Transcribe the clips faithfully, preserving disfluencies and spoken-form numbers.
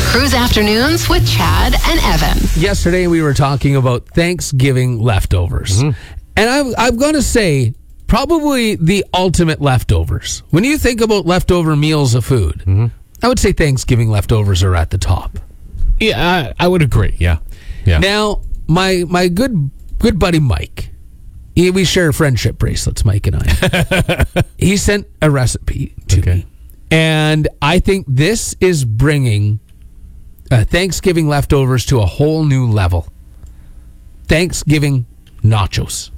Cruise Afternoons with Chad and Evan. Yesterday we were talking about Thanksgiving leftovers. Mm-hmm. And I'm, I'm going to say probably the ultimate leftovers. When you think about leftover meals of food, mm-hmm. I would say Thanksgiving leftovers are at the top. Yeah, I, I would agree. Yeah. Yeah. Now, my my good good buddy Mike, he, we share friendship bracelets, Mike and I. He sent a recipe to okay. me. And I think this is bringing uh, Thanksgiving leftovers to a whole new level. Thanksgiving nachos.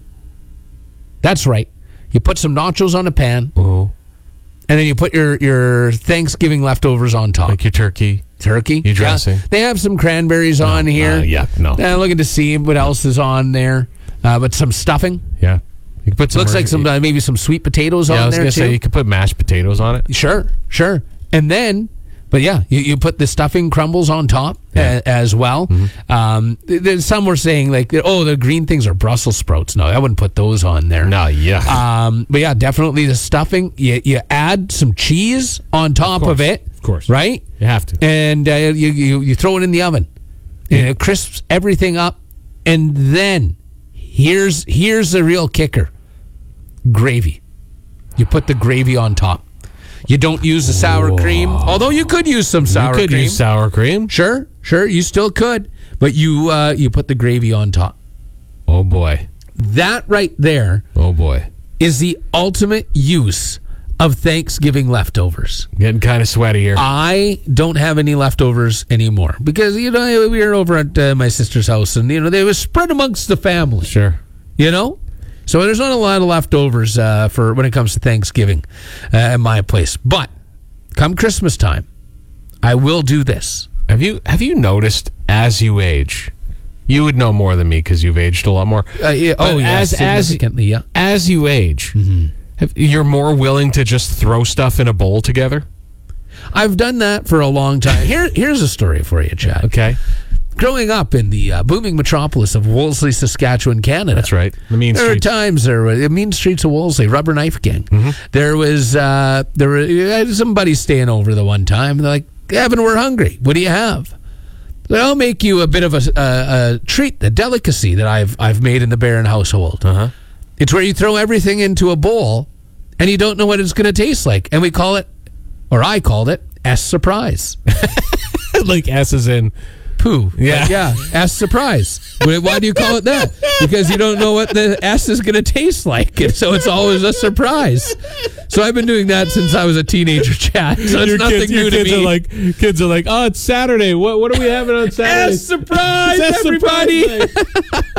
That's right. You put some nachos on a pan, oh. and then you put your, your Thanksgiving leftovers on top. Like your turkey. Turkey. Your dressing. Yeah. They have some cranberries no, on here. Uh, yeah, no. Uh, looking to see what else is on there. Uh, but some stuffing. Yeah. You can put some Looks like some uh, maybe some sweet potatoes yeah, on I was there gonna too. Say you could put mashed potatoes on it. Sure, sure. And then, but yeah, you, you put the stuffing crumbles on top yeah. a, as well. Mm-hmm. Um, there's some were saying like, oh, the green things are Brussels sprouts. No, I wouldn't put those on there. No, yeah. Um, but yeah, definitely the stuffing. You you add some cheese on top of, of it. Of course, right? You have to. And uh, you, you you throw it in the oven, yeah. and it crisps everything up. And then here's here's the real kicker: gravy. You put the gravy on top. You don't use the sour cream, although you could use some sour cream. You could cream. use sour cream. Sure, sure, you still could. But you uh, you put the gravy on top. Oh, boy. That right there oh boy, is the ultimate use of Thanksgiving leftovers. Getting kind of sweaty here. I don't have any leftovers anymore because, you know, we were over at uh, my sister's house and, you know, they were spread amongst the family. Sure. You know? So there's not a lot of leftovers uh, for when it comes to Thanksgiving uh, at my place. But come Christmas time, I will do this. Have you have you noticed as you age, you would know more than me because you've aged a lot more. Uh, yeah, oh, yeah, as, significantly, as, yeah. As you age, mm-hmm. have, you're more willing to just throw stuff in a bowl together? I've done that for a long time. Here, here's a story for you, Chad. Okay. Growing up in the uh, booming metropolis of Wolseley, Saskatchewan, Canada. That's right. The mean there streets. There are times there were the mean streets of Wolseley, Rubber Knife Gang. Mm-hmm. There was uh, there were uh, somebody staying over the one time. And they're like, Evan, we're hungry. What do you have? So I'll make you a bit of a, a, a treat, a delicacy that I've I've made in the Barron household. Uh-huh. It's where you throw everything into a bowl and you don't know what it's going to taste like, and we call it, or I called it, S surprise. Like S is in poo. Yeah. Like, yeah. S surprise. Why do you call it that? Because you don't know what the S is going to taste like. And so it's always a surprise. So I've been doing that since I was a teenager, Chad. So it's your nothing kids, new your to kids me. Are like, kids are like, oh, it's Saturday. What what are we having on Saturday? S surprise, S everybody. surprise